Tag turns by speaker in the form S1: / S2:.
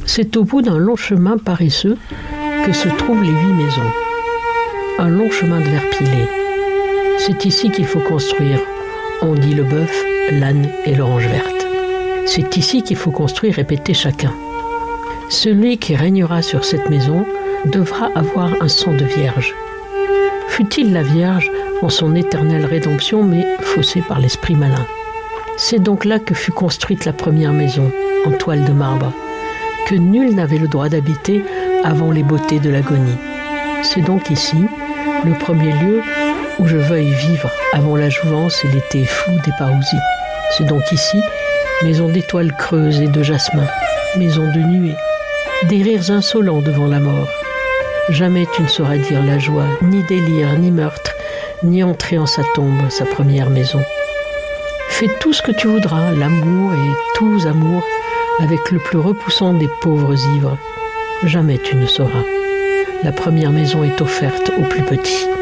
S1: C'est au bout d'un long chemin paresseux que se trouvent les 8 maisons. Un long chemin de verre pilé. C'est ici qu'il faut construire, on dit le bœuf, l'âne et l'orange verte. C'est ici qu'il faut construire, répétait chacun. Celui qui régnera sur cette maison devra avoir un sang de vierge. Fût-il la Vierge en son éternelle rédemption, mais faussée par l'esprit malin. C'est donc là que fut construite la première maison, en toile de marbre, que nul n'avait le droit d'habiter avant les beautés de l'agonie. C'est donc ici, le premier lieu où je veuille vivre avant la jouvence et l'été fou des parousies. C'est donc ici, maison d'étoiles creuses et de jasmin, maison de nuées, des rires insolents devant la mort. Jamais tu ne sauras dire la joie, ni délire, ni meurtre, ni entrer en sa tombe, sa première maison. Fais tout ce que tu voudras, l'amour et tous amours, avec le plus repoussant des pauvres ivres. Jamais tu ne sauras. La première maison est offerte aux plus petits.